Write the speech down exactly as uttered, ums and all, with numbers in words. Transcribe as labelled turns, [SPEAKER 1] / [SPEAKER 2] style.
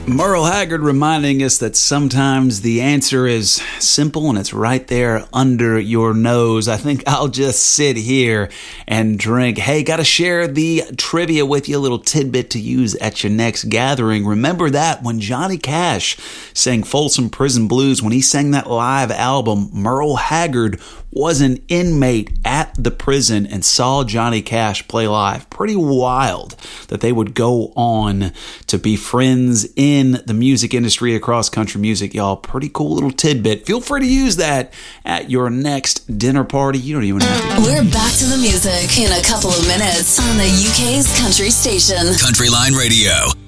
[SPEAKER 1] Merle Haggard reminding us that sometimes the answer is simple and it's right there under your nose. I think I'll just sit here and drink. Hey, got to share the trivia with you, a little tidbit to use at your next gathering. Remember that when Johnny Cash sang Folsom Prison Blues, when he sang that live album, Merle Haggard was an inmate at the prison and saw Johnny Cash play live. Pretty wild that they would go on to be friends in the music industry across country music, y'all. Pretty cool little tidbit. Feel free to use that at your next dinner party. You don't even have to.
[SPEAKER 2] We're back to the music in a couple of minutes on the U K's country station.
[SPEAKER 3] Country Line Radio.